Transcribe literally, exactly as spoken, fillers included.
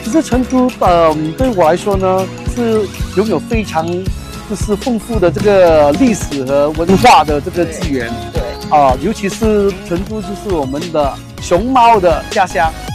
其实成都，呃，对我来说呢，是拥有非常就是丰富的这个历史和文化的这个资源。 对啊、呃，尤其是成都就是我们的熊猫的家乡。